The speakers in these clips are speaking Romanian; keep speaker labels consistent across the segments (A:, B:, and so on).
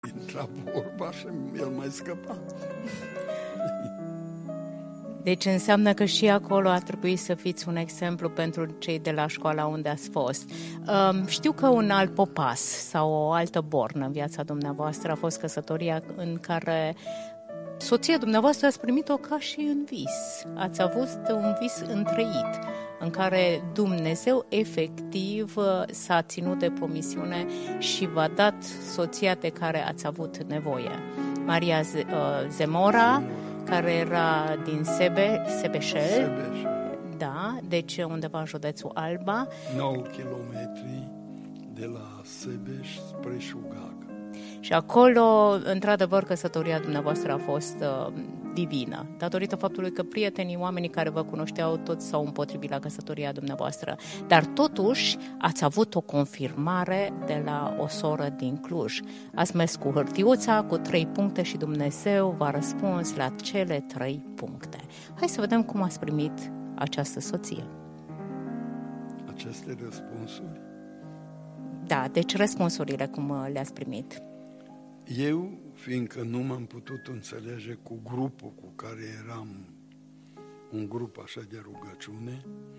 A: intra vorba și el mai scăpa.
B: Deci înseamnă că și acolo ar trebui să fiți un exemplu pentru cei de la școala unde ați fost. Știu că un alt popas sau o altă bornă în viața dumneavoastră a fost căsătoria în care soția dumneavoastră ați primit-o ca și în vis. Ați avut un vis întreit, în care Dumnezeu efectiv s-a ținut de promisiune și v-a dat soția de care ați avut nevoie. Maria Zemora, care era din Sebeșel, da, deci undeva în județul Alba.
A: 9 kilometri de la Sebeș spre Șugag.
B: Și acolo, într-adevăr, căsătoria dumneavoastră a fost divină, datorită faptului că prietenii, oamenii care vă cunoșteau, toți s-au împotrivit la căsătoria dumneavoastră. Dar totuși ați avut o confirmare de la o soră din Cluj. Ați mers cu hârtiuța, cu 3 puncte și Dumnezeu v-a răspuns la cele 3 puncte. Hai să vedem cum ați primit această soție.
A: Aceste răspunsuri?
B: Da, deci răspunsurile cum le-ați primit.
A: Eu, fiindcă nu m-am putut înțelege cu grupul cu care eram, un grup așa de rugăciune,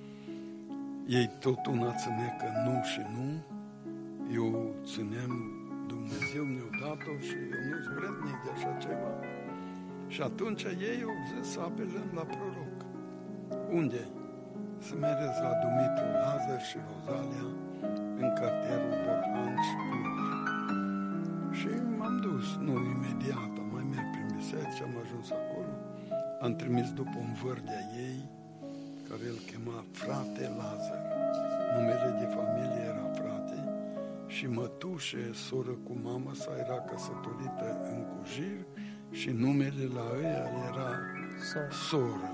A: ei tot una ține că nu și nu, eu țineam, Dumnezeu mi-a dat-o și eu nu-s vrednic de așa ceva. Și atunci ei au zis să apelăm la proroc. Unde? Să mergeți la Dumitru Lazar și Rozalia, în cartierul Borhan și Cluj. Și m-am dus, nu imediat, am mai mers prin biserică și am ajuns acolo. Am trimis după un văr de-a ei, care îl chema Frate Lazar. Numele de familie era Frate și mătușe, soră cu mamă sa, era căsătorită în Cujir și numele la ăia era soră.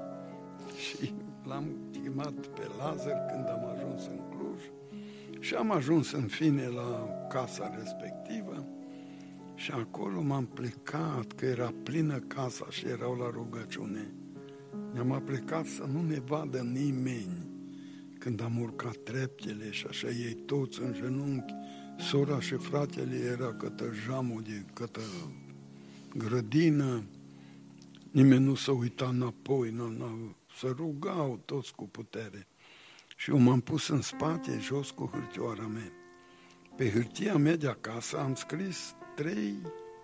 A: Și l-am chemat pe Lazar când am ajuns în Cluj și am ajuns în fine la casa respectivă și acolo m-am plecat, că era plină casa și erau la rugăciune. Ne-am aplicat să nu ne vadă nimeni când am urcat treptele și așa ei toți în genunchi. Sora și fratele era către jamul de către grădină, nimeni nu s-a uitat înapoi, se rugau toți cu putere. Și eu m-am pus în spate, jos cu hârtioara mea. Pe hârtia mea de acasă am scris 3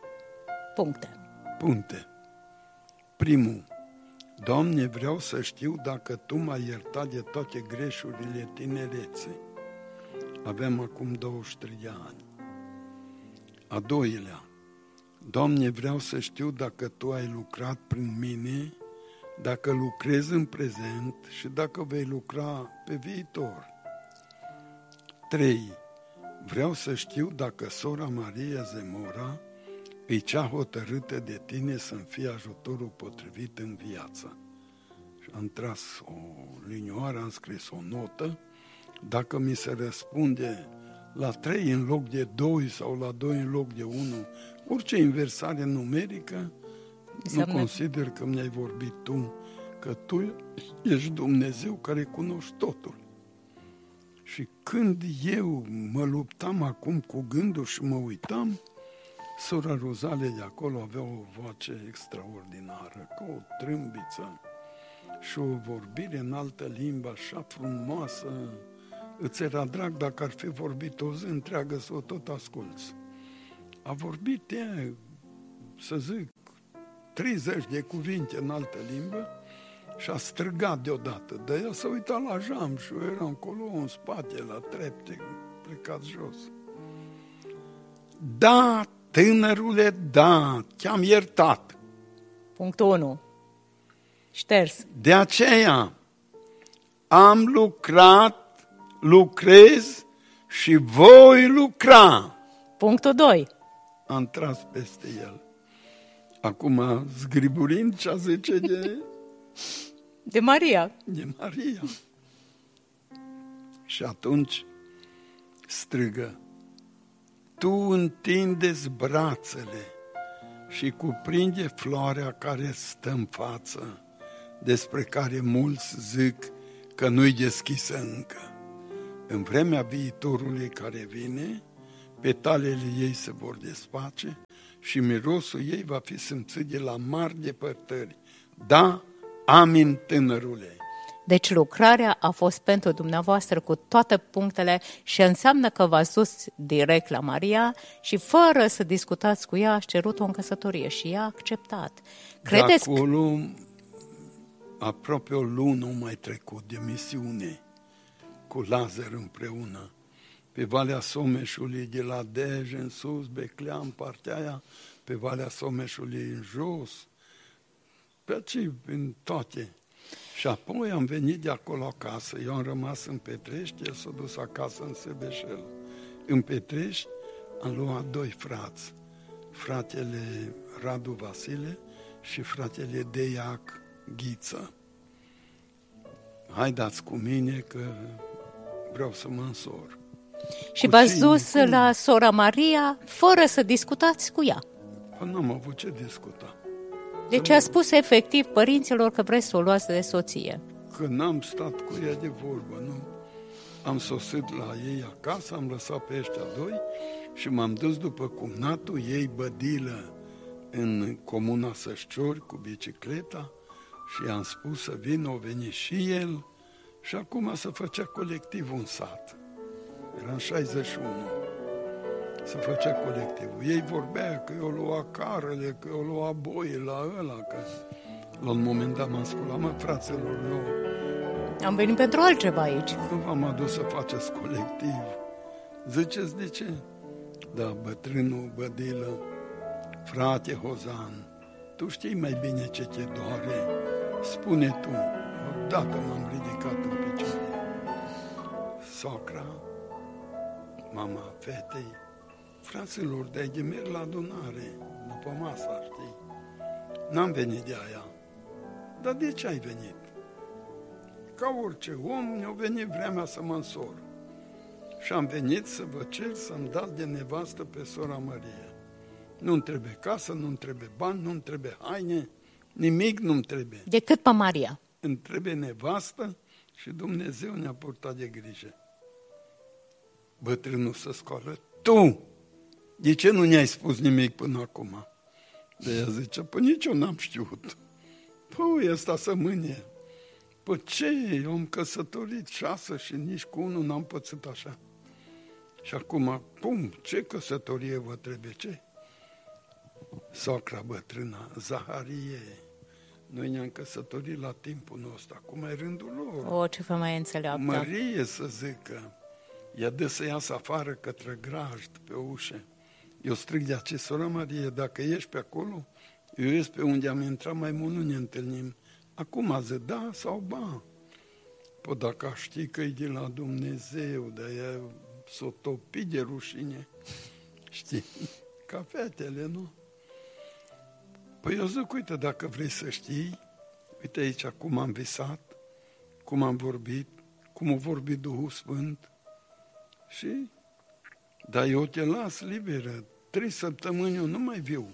A: puncte. Primul: Doamne, vreau să știu dacă Tu m-ai iertat de toate greșurile tinereței. Aveam acum 23 de ani. A doilea: Doamne, vreau să știu dacă Tu ai lucrat prin mine, dacă lucrezi în prezent și dacă vei lucra pe viitor. 3. Vreau să știu dacă sora Maria Zemora e cea hotărâtă de Tine să-mi fie ajutorul potrivit în viață. Și am tras o linioară, am scris o notă. Dacă mi se răspunde la 3 în loc de 2 sau la 2 în loc de 1, orice inversare numerică, nu consider că mi-ai vorbit Tu, că Tu ești Dumnezeu care cunoști totul. Și când eu mă luptam acum cu gândul și mă uitam, sora Rozalie de acolo avea o voce extraordinară, ca o trâmbiță și o vorbire în altă limbă așa frumoasă. Îți era drag dacă ar fi vorbit o zi întreagă să o tot asculți. A vorbit ea, să zic, 30 de cuvinte în altă limbă și a strigat deodată. De ea s-a uitat la geam și eu eram acolo în spate, la trepte, plecat jos. Da, tânărule, da, te-am iertat.
B: Punctul 1. Șters.
A: De aceea am lucrat, lucrez și voi lucra.
B: Punctul 2.
A: Am tras peste el. Acum zgriburind ce a zice
B: de Maria.
A: De Maria. Și atunci strigă: Tu întinde-ți brațele și cuprinde floarea care stă în față, despre care mulți zic că nu-i deschisă încă. În vremea viitorului care vine, petalele ei se vor desface și mirosul ei va fi simțit de la mari depărtări. Da, amin, tânărule.
B: Deci lucrarea a fost pentru dumneavoastră cu toate punctele și înseamnă că v-ați dus direct la Maria și fără să discutați cu ea ați cerut-o în căsătorie și ea a acceptat. Credeți
A: de acolo, aproape o lună mai trecut de misiune cu Lazar împreună, pe Valea Someșului, de la Dej în sus, Beclean, partea aia, pe Valea Someșului în jos, pe aici, în toate. Și apoi am venit de acolo acasă, eu am rămas în Petrești, el s-a dus acasă în Sebeșel. În Petrești am luat 2 frați, fratele Radu Vasile și fratele Deiac Ghiță. Haideți cu mine că vreau să mă însor.
B: Și v-ați dus la sora Maria fără să discutați cu ea.
A: Păi n-am avut ce discuta.
B: Deci a spus efectiv părinților că vreți să o luați de soție.
A: Că n-am stat cu ea de vorbă, nu? Am sosit la ei acasă, am lăsat pe ăștia 2 și m-am dus după cumnatul ei, Bădilă, în comuna Sășciori cu bicicleta și i-am spus să vină, o veni și el și acum să făcea colectivul în sat. Era în 61. Se făcea colectivul. Ei vorbea că eu lua carele, că eu lua boii la ăla, că la un moment dat m-am sculat, mă, fraților, eu
B: am venit pentru altceva aici.
A: nu v-am adus să faceți colectiv. Ziceți de ce? Da, bătrânul Bădilă, frate Hozan, tu știi mai bine ce te doare. Spune tu. Odată m-am ridicat în picioare. Socra, mama fetei, fraților, de merg la adunare, după masa, știi? N-am venit de aia. Dar de ce ai venit? Ca orice om, mi-a venit vremea să mă însor. Și am venit să vă cer să-mi dați de nevastă pe sora Maria. Nu-mi trebuie casă, nu-mi trebuie bani, nu-mi trebuie haine, nimic nu-mi trebuie.
B: Decât pe Maria.
A: Îmi trebuie nevastă și Dumnezeu ne-a purtat de grijă. Bătrânul se scoală. Tu! De ce nu ne-ai spus nimic până acum? De ea zice, păi nici eu n-am știut. Păi ăsta să mânie. Păi ce? Eu am căsătorit 6 și nici cu unul n-am pățit așa. Și acum, cum? Ce căsătorie vă trebuie? Ce? Socra bătrâna, Zaharie. Noi ne-am căsătorit la timpul nostru. Acum e rândul lor.
B: O, ce femeie înțeleaptă.
A: Mărie să zică. Ea dă să iasă afară către grajd pe ușă. Eu strig de aceea, sora Marie, dacă ești pe acolo, eu ies pe unde am intrat, mai mult nu ne întâlnim. Acum zic da sau ba. Păi dacă aș ști că e de la Dumnezeu, de-aia s-o topi de rușine, știi, ca fetele, nu? Păi eu zic, uite, dacă vrei să știi, uite aici cum am visat, cum am vorbit, cum a vorbit Duhul Sfânt și, dar eu te las liberă, 3 săptămâni eu nu mai viu.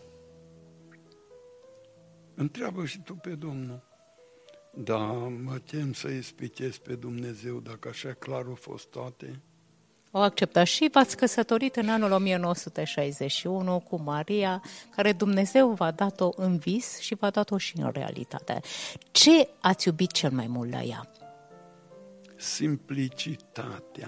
A: Întreabă și tu pe Domnul. Da, mă tem să ispitesc pe Dumnezeu, dacă așa clar au fost toate.
B: O acceptat și v-ați căsătorit în anul 1961 cu Maria, care Dumnezeu v-a dat-o în vis și v-a dat-o și în realitate. Ce ați iubit cel mai mult la ea?
A: Simplicitatea.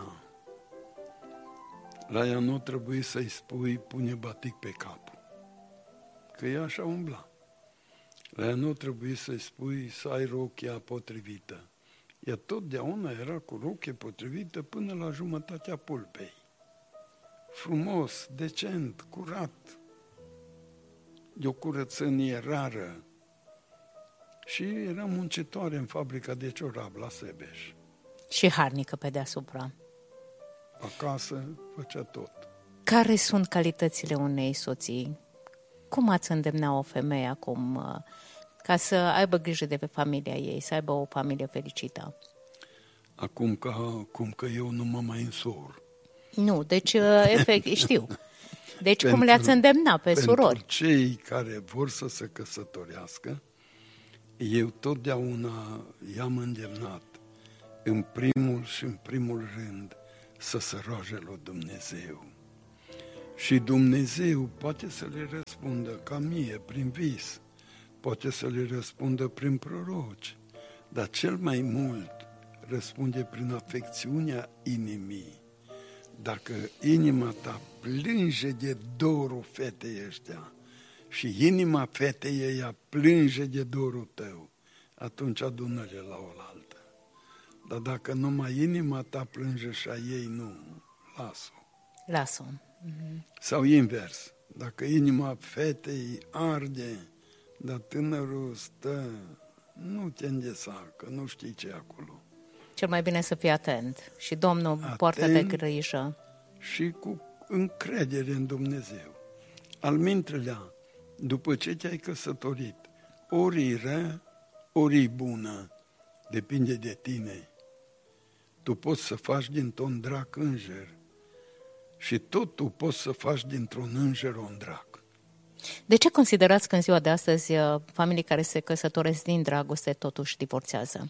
A: La ea nu trebuie să-i spui pune batic pe cap, că ea așa umbla. La ea nu trebuie să-i spui să ai rochia potrivită. Ea totdeauna era cu rochie potrivită până la jumătatea pulpei. Frumos, decent, curat, de o curățenie rară. Și era muncitoare în fabrica de ciorap la Sebeș.
B: Și harnică pe deasupra.
A: Acasă făcea tot.
B: Care sunt calitățile unei soții? Cum ați îndemna o femeie acum ca să aibă grijă de familia ei, să aibă o familie fericită?
A: Acum că eu nu mă mai însor.
B: Nu, deci, efect, știu. Deci cum le-ați îndemna pe surori?
A: Pentru cei care vor să se căsătorească, eu totdeauna i-am îndemnat, în primul și în primul rând, să se roage lui Dumnezeu. Și Dumnezeu poate să le răspundă ca mie, prin vis, poate să le răspundă prin proroci, dar cel mai mult răspunde prin afecțiunea inimii. Dacă inima ta plânge de dorul fetei ăștia și inima fetei ea plânge de dorul tău, atunci adună-le la oaltă. Dar dacă numai inima ta plânge și a ei nu, lasă-o.
B: Lasă-o. Mm-hmm.
A: Sau invers, dacă inima fetei arde, dar tânărul stă, nu te îndesa, că nu știi ce e acolo.
B: Cel mai bine să fii atent și Domnul poartă de grijă.
A: Și cu încredere în Dumnezeu. Al-mintelea, după ce te-ai căsătorit, ori e rea, ori e bună, depinde de tine. Tu poți să faci dintr-un drac înger și tot tu poți să faci dintr-un înger un drac.
B: De ce considerați că în ziua de astăzi familii care se căsătoresc din dragoste totuși divorțează?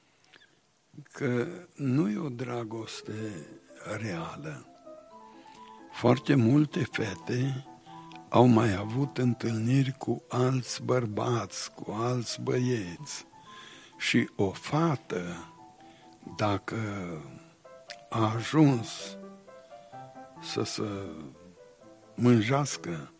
A: Că nu e o dragoste reală. Foarte multe fete au mai avut întâlniri cu alți bărbați, cu alți băieți. Și o fată, dacă a ajuns să se mânjească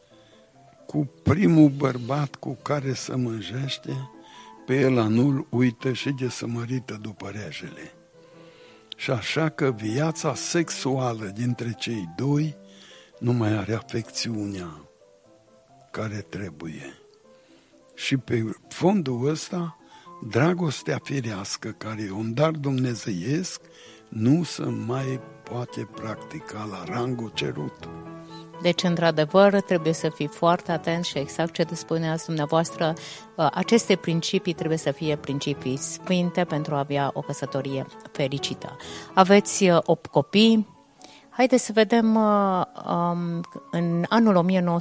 A: cu primul bărbat cu care se mânjește, pe el nu-l uită și de sămărită după rejele. Și așa că viața sexuală dintre cei doi nu mai are afecțiunea care trebuie. Și pe fondul ăsta, dragostea firească, care e un dar dumnezeiesc, nu se mai poate practica la rangul cerut.
B: Deci, într-adevăr, trebuie să fii foarte atent și exact ce spuneați dumneavoastră, aceste principii trebuie să fie principii sfinte pentru a avea o căsătorie fericită. Aveți 8 copii. Haideți să vedem, în anul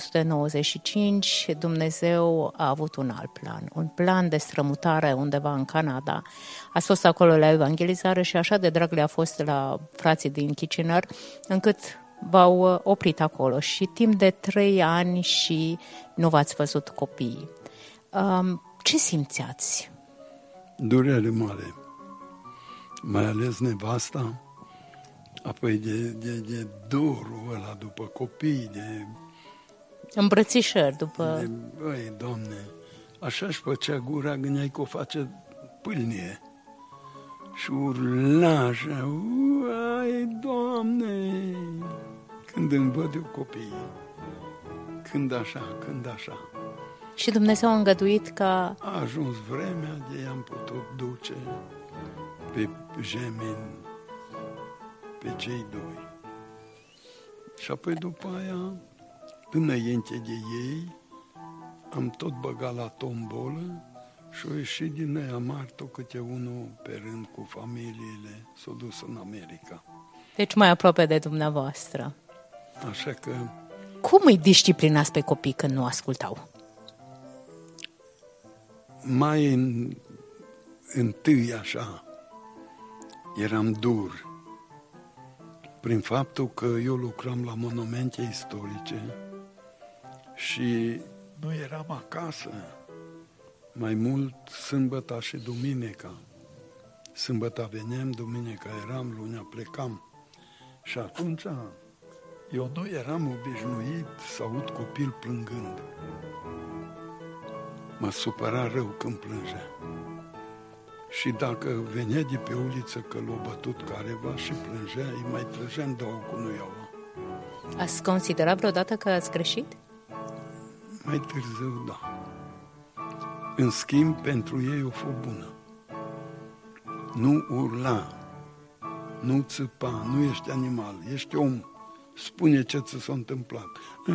B: 1995 Dumnezeu a avut un alt plan, un plan de strămutare undeva în Canada. Ați fost acolo la evangelizare și așa de drag le-a fost la frații din Kitchener, încât v-au oprit acolo și timp de 3 ani și nu v-ați văzut copiii. Ce simțeați?
A: Durere mare, mai ales nevasta, apoi de dorul ăla după copii, de
B: îmbrățișări după...
A: Băi, Doamne, așa-și făcea gura, gândeai că o face pâlnie. Și urla așa, uai, Doamne, când îmi văd eu copiii, când așa.
B: Și Dumnezeu a îngăduit ca...
A: A ajuns vremea de i-am putut duce pe gemeni, pe cei doi. Și apoi după aia, înainte de ei, am tot băgat la tombolă și au ieșit din aia mari tot câte unul pe rând cu familiile, s-au dus în America.
B: Deci mai aproape de dumneavoastră.
A: Așa că...
B: Cum îi disciplinați pe copii când nu ascultau?
A: Mai întâi așa, eram dur, prin faptul că eu lucram la monumente istorice și nu eram acasă, mai mult sâmbăta și duminica. Sâmbăta veneam, duminica eram, lunea plecam. Și atunci eu nu eram obișnuit să aud copil plângând. Mă supăra rău când plângea. Și dacă venea de pe uliță că l-a bătut careva și plângea, îi mai trăgeam 2 cu nuiaua.
B: Ați considerat vreodată că ați greșit?
A: Mai târziu, da. În schimb, pentru ei o fost bună. Nu urla, nu țâpa, nu ești animal, ești om. Spune ce ți s-a întâmplat.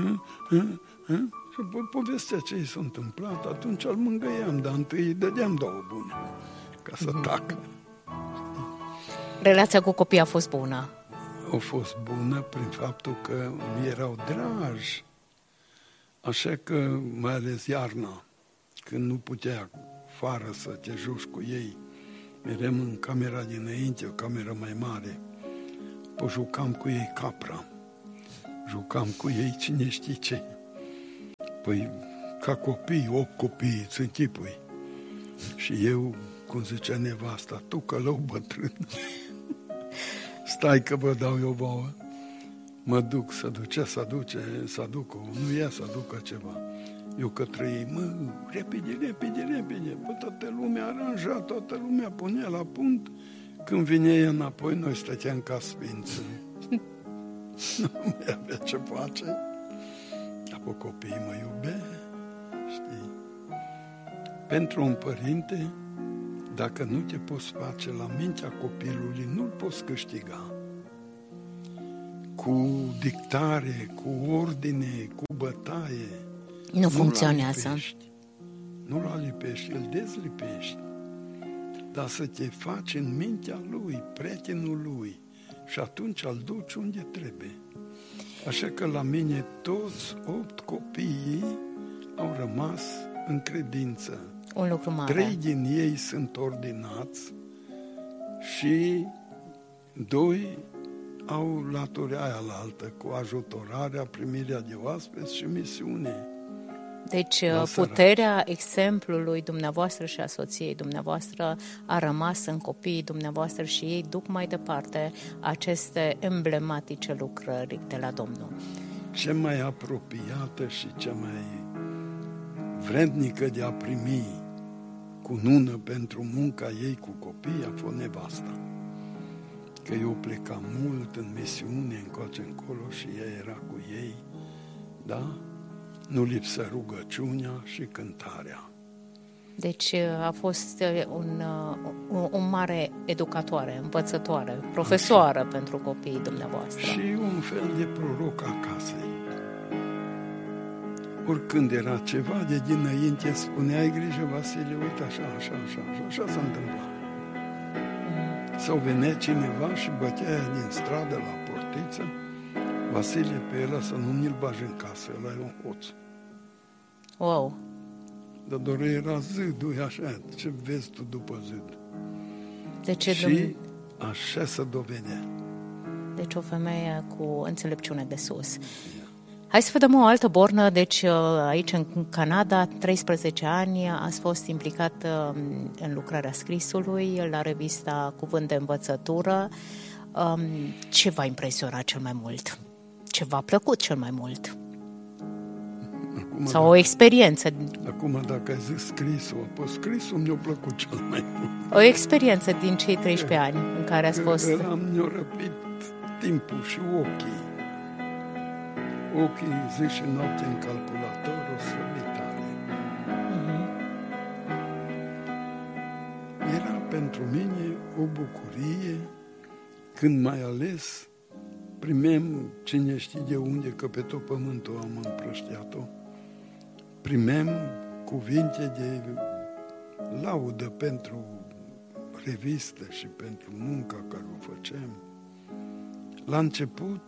A: Și povestea ce i s-a întâmplat, atunci îl mângâiam, dar întâi îi dădeam 2 bune, ca să tacă.
B: Relația cu copiii a fost bună?
A: A fost bună prin faptul că mi erau dragi. Așa că, mai ales iarna, când nu putea afară să te joci cu ei, merem în camera dinainte, o cameră mai mare, jucam cu ei capra. jucam cu ei cine știe ce. Păi, ca copii, 8 copii, îți închipui. Și eu, cum zicea nevasta, tu călău bătrân, stai că vă dau eu vouă. Mă duc, să aducă, nu ia să aducă ceva. Eu către ei, repede, bă, toată lumea aranja, toată lumea punea la punct. Când vine ea înapoi, noi stăteam ca sfință. Nu mai avea ce face. Apoi copiii mă iubea, știi? Pentru un părinte, dacă nu te poți face la mintea copilului, nu-l poți câștiga. Cu dictare, cu ordine, cu bătaie.
B: Nu funcționează.
A: Nu-l alipești, îl dezlipești. Dar să te faci în mintea lui, prietenul lui, și atunci îl duci unde trebuie. Așa că la mine toți 8 copiii au rămas în credință.
B: Un lucru mare.
A: 3 din ei sunt ordinați și 2 au laturea aia la altă, cu ajutorarea, primirea de oaspeți și misiune.
B: Deci puterea exemplului dumneavoastră și a soției dumneavoastră a rămas în copiii dumneavoastră și ei duc mai departe aceste emblematice lucrări de la Domnul.
A: Cea mai apropiată și cea mai vrednică de a primi cunună pentru munca ei cu copii a fost nevasta. Că eu plecam mult în misiune, încoace încolo, și ea era cu ei, da? Nu lipsă rugăciunea și cântarea.
B: Deci a fost o mare educatoare, învățătoare, profesoară pentru copiii dumneavoastră.
A: Și un fel de proroc a casei. Oricând era ceva de dinainte, spunea, ai grijă, Vasile, uite așa s-a întâmplat. Sau venea cineva și bătea ea din stradă la portiță, Vasile, pe el să nu mi-l bagi în casă, ăla e un hoț.
B: Wow!
A: Dar doar era zidul, e așa, ce vezi tu după zid.
B: Și
A: așa se dovedea.
B: Deci o femeie cu înțelepciune de sus. Hai să vedem o altă bornă. Deci aici în Canada, 13 ani, ați fost implicat în lucrarea scrisului, la revista Cuvânt de Învățătură. Ce v-a impresionat cel mai mult? Ce v-a plăcut cel mai mult? Sau o experiență?
A: Acum, dacă ai zis scrisul mi-a plăcut cel mai mult.
B: O experiență din cei 13 ani în care ați fost...
A: Mi-a răpit timpul și ochii. Ochii zi și noapte în calculator, o slăbitare. Era pentru mine o bucurie când mai ales primem, cine știe de unde, că pe tot pământul am împrăștiat-o, primem cuvinte de laudă pentru revistă și pentru munca care o făceam. La început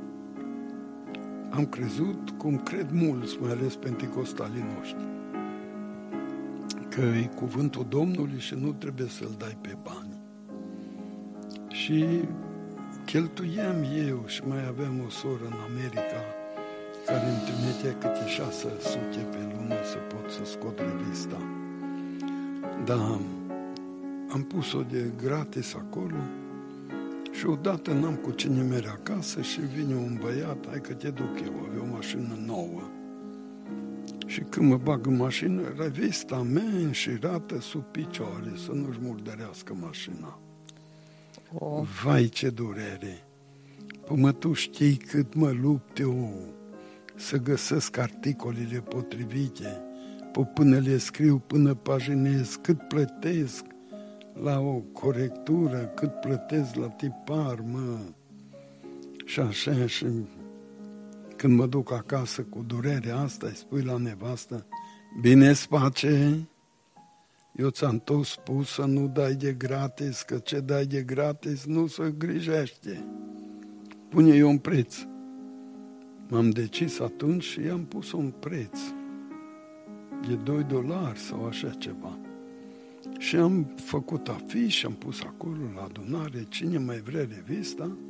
A: am crezut, cum cred mulți, mai ales penticostalii noștri, că e cuvântul Domnului și nu trebuie să-l dai pe bani. Și cheltuiam eu și mai aveam o soră în America care îmi trimitea câte 600 pe lună să pot să scot revista. Dar am pus-o de gratis acolo și odată n-am cu cine merge acasă și vine un băiat, hai că te duc eu, avea o mașină nouă. Și când mă bag în mașină, revista mea înșirată sub picioare, să nu-și murdărească mașina.
B: Oh.
A: Vai, ce durere! Păi mă, tu știi cât mă lupt eu să găsesc articolele potrivite, până le scriu, până paginez, cât plătesc la o corectură, cât plătesc la tipar, mă. Și așa, și când mă duc acasă cu durerea asta, îi spui la nevastă, bine-ți face? Eu ți-am tot spus să nu dai de gratis, că ce dai de gratis nu se grijește. Pune eu un preț. M-am decis atunci și i-am pus un preț de $2 sau așa ceva. Și am făcut afiș și am pus acolo la adunare, cine mai vrea revista,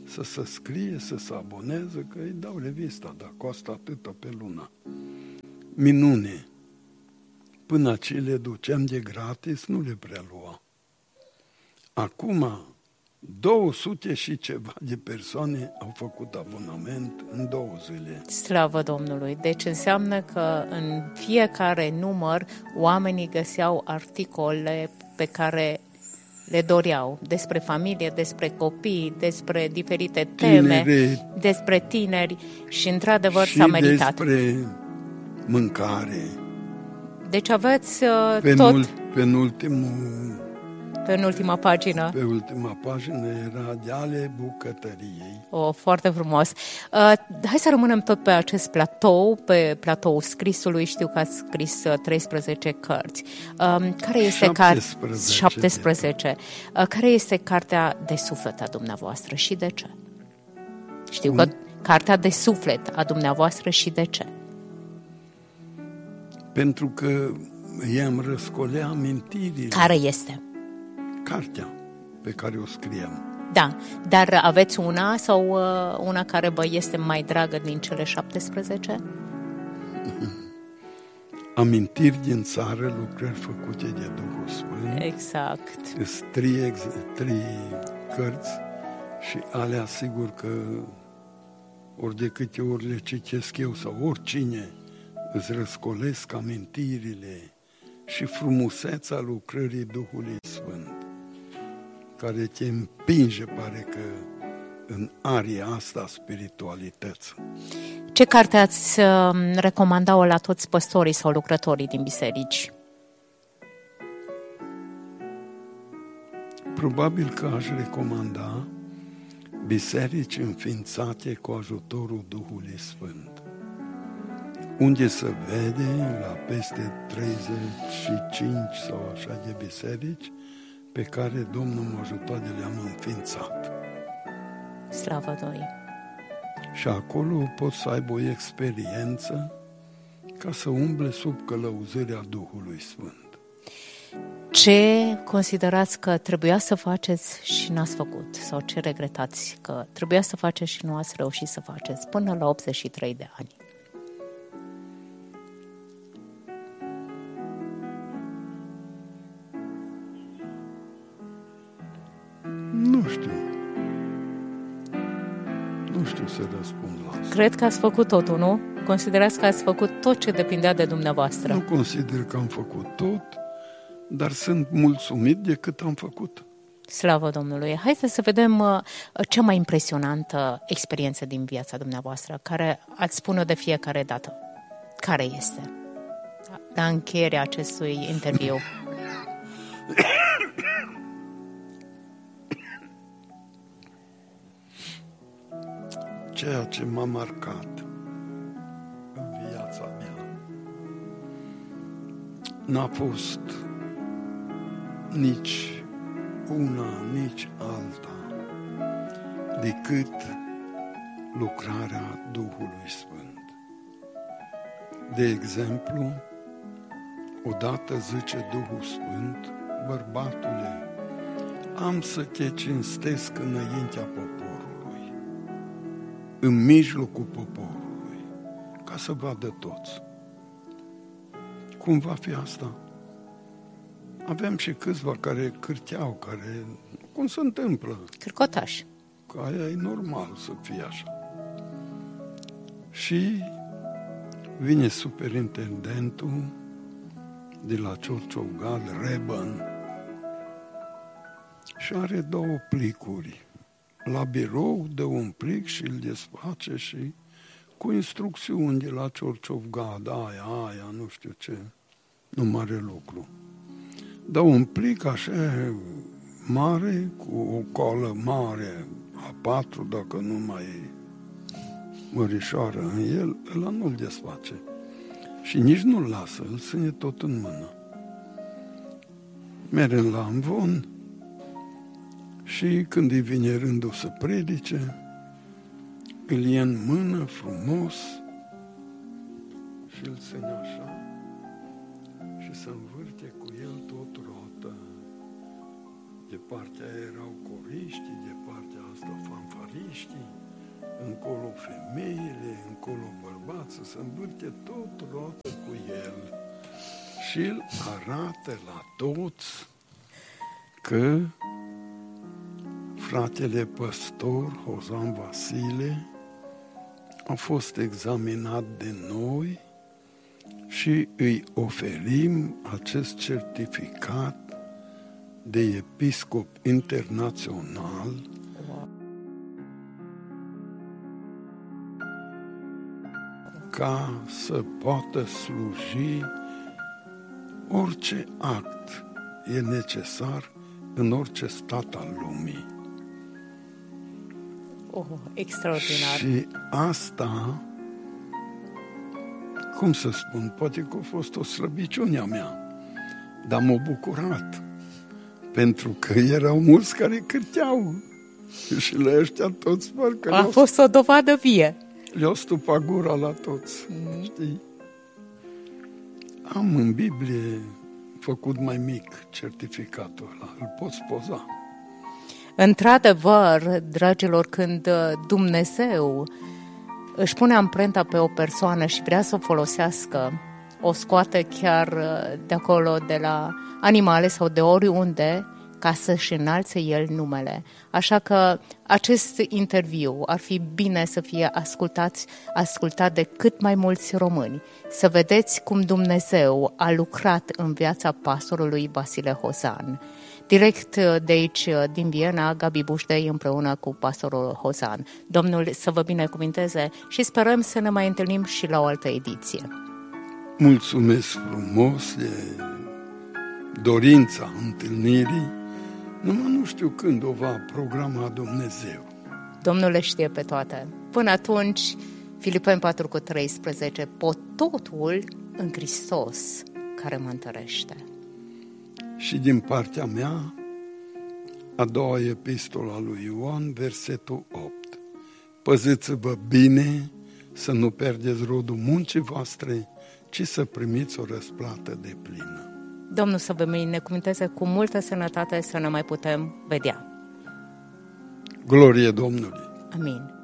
A: să se scrie, să se aboneze, că îi dau revista, dar costă atâta pe lună. Minune! Până ce le duceam de gratis, nu le prelua. Acum, 200 și ceva de persoane au făcut abonament în 2 zile.
B: Slavă Domnului! Deci înseamnă că în fiecare număr oamenii găseau articole pe care le doreau, despre familie, despre copii, despre diferite teme, despre tineri și într-adevăr s-a meritat.
A: Despre mâncare.
B: Deci aveți tot... Pe ultima pagină.
A: Pe ultima pagină era de ale bucătăriei.
B: Foarte frumos. Hai să rămânem tot pe acest platou, pe platoul scrisului. Știu că ați scris 13 cărți. Care este 17. Care este cartea de suflet a dumneavoastră și de ce? Știu că cartea de suflet a dumneavoastră și de ce?
A: Pentru că i-am răscolea amintirile.
B: Care este?
A: Cartea pe care o scriem.
B: Da, dar aveți una sau una care vă este mai dragă din cele 17?
A: Amintiri din țară, lucrări făcute de Duhul Sfânt.
B: Exact.
A: Sunt 3 cărți și alea sigur că ori de câte ori le citesc eu sau oricine îți răscolesc amintirile și frumusețea lucrării Duhului Sfânt, care te împinge, pare că, în aria asta a spiritualității.
B: Ce carte ați recomanda-o la toți păstorii sau lucrătorii din biserici?
A: Probabil că aș recomanda biserici înființate cu ajutorul Duhului Sfânt, unde se vede la peste 35 sau așa de biserici pe care Domnul m-a ajutat de le-am înființat.
B: Slavă Doi! Și
A: acolo pot să aibă o experiență ca să umble sub călăuzirea Duhului Sfânt.
B: Ce considerați că trebuia să faceți și n-ați făcut? Sau ce regretați că trebuia să faceți și nu ați reușit să faceți până la 83 de ani?
A: Nu știu să răspund la asta.
B: Cred că ați făcut totul, nu? Considerați că ați făcut tot ce depindea de dumneavoastră.
A: Nu consider că am făcut tot, dar sunt mulțumit de cât am făcut.
B: Slavă Domnului! Haideți să vedem cea mai impresionantă experiență din viața dumneavoastră, care ați spune-o de fiecare dată. Care este? La încheierea acestui interviu.
A: Ceea ce m-a marcat în viața mea n-a fost nici una, nici alta decât lucrarea Duhului Sfânt. De exemplu, odată zice Duhul Sfânt: bărbatule, am să te cinstesc înaintea poporului, în mijlocul poporului, ca să vadă toți. Cum va fi asta? Avem și câțiva care cârteau, care... Cum se întâmplă?
B: Cârcotași.
A: Că aia e normal să fie așa. Și vine superintendentul de la Church of God, Reben, și are 2 plicuri. La birou dă un plic și îl desface și cu instrucțiuni de la Church of God, aia, nu știu ce, nu mare lucru. Dă un plic așa mare, cu o colă mare, A4, dacă nu mai e mărișoară în el, ăla nu-l desface. Și nici nu-l lasă, îl ține tot în mână. Merem la amvon și când îi vine rândul să predice, îl ia în mână frumos și îl ține așa și se învârte cu el tot rotă. de partea aia erau coriștii, de partea asta fanfariștii, încolo femeile, încolo bărbații, se învârte tot roată cu el și îl arată la toți că fratele păstor Hozan Vasile a fost examinat de noi și îi oferim acest certificat de episcop internațional ca să poată sluji orice act e necesar în orice stat al lumii.
B: Extraordinar.
A: Și asta, cum să spun, poate că a fost o slăbiciune a mea, dar m-a bucurat, pentru că erau mulți care cârteau și la ăștia toți parcă
B: a fost o dovadă vie.
A: Le-au stupat gura la toți, știi? Am în Biblie făcut mai mic certificatul ăla, îl poți poza.
B: Într-adevăr, dragilor, când Dumnezeu își pune amprenta pe o persoană și vrea să o folosească, o scoate chiar de acolo, de la animale sau de oriunde, ca să-și înalțe El numele. Așa că acest interviu ar fi bine să fie ascultat de cât mai mulți români, să vedeți cum Dumnezeu a lucrat în viața pastorului Vasile Hozan. Direct de aici, din Viena, Gabi Bușdei împreună cu pastorul Hozan. Domnul să vă binecuvinteze și sperăm să ne mai întâlnim și la o altă ediție.
A: Mulțumesc frumos de dorința întâlnirii, numai nu știu când o va programa Dumnezeu.
B: Domnul le știe pe toate. Până atunci, Filipeni 4:13, pot totul în Hristos care mă întărește.
A: Și din partea mea, a doua epistola lui Ioan, versetul 8. Păziți-vă bine să nu pierdeți rodul muncii voastre, ci să primiți o răsplată de plină.
B: Domnul să vă binecuvânteze cu multă sănătate, să ne mai putem vedea.
A: Glorie Domnului!
B: Amin.